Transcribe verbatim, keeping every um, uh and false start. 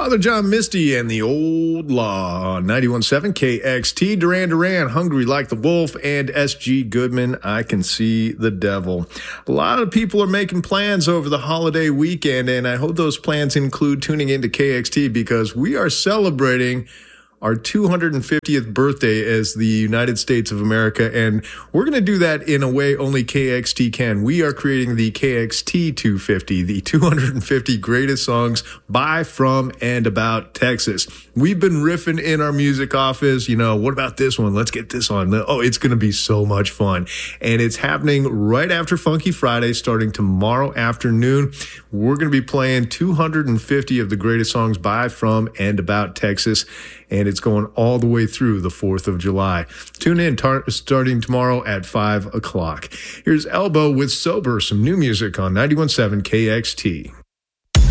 Father John Misty and the Old Law on ninety-one point seven K X T. Duran Duran, Hungry Like the Wolf, and S G Goodman, I Can See the Devil. A lot of people are making plans over the holiday weekend, and I hope those plans include tuning into K X T because we are celebrating our two hundred fiftieth birthday as the United States of America, and we're going to do that in a way only K X T can. We are creating the K X T two fifty, the two hundred fifty greatest songs by, from, and about Texas. We've been riffing in our music office, you know, what about this one? Let's get this on. Oh, it's going to be so much fun. And it's happening right after Funky Friday, starting tomorrow afternoon. We're going to be playing two hundred fifty of the greatest songs by, from, and about Texas. And it's going all the way through the fourth of July. Tune in tar- starting tomorrow at five o'clock. Here's Elbow with Sober, some new music on ninety-one point seven K X T.